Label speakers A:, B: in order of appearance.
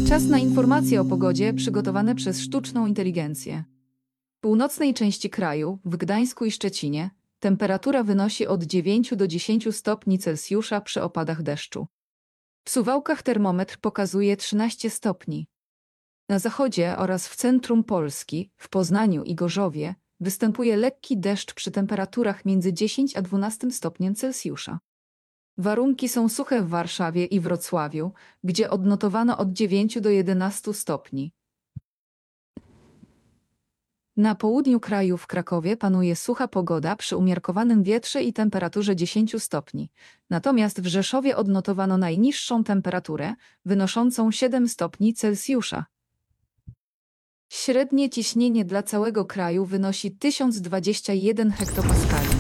A: Czas na informacje o pogodzie przygotowane przez sztuczną inteligencję. W północnej części kraju, w Gdańsku i Szczecinie, temperatura wynosi od 9 do 10 stopni Celsjusza przy opadach deszczu. W Suwałkach termometr pokazuje 13 stopni. Na zachodzie oraz w centrum Polski, w Poznaniu i Gorzowie, występuje lekki deszcz przy temperaturach między 10 a 12 stopniem Celsjusza. Warunki są suche w Warszawie i Wrocławiu, gdzie odnotowano od 9 do 11 stopni. Na południu kraju w Krakowie panuje sucha pogoda przy umiarkowanym wietrze i temperaturze 10 stopni. Natomiast w Rzeszowie odnotowano najniższą temperaturę, wynoszącą 7 stopni Celsjusza. Średnie ciśnienie dla całego kraju wynosi 1021 hektopaskali.